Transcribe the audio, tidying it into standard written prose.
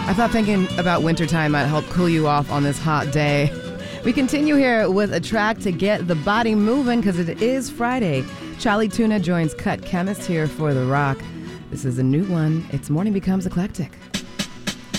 I thought thinking about wintertime might help cool you off on this hot day. We continue here with a track to get the body moving because it is Friday. Charlie Tuna joins Cut Chemist here for The Rock. This is a new one. It's Morning Becomes Eclectic.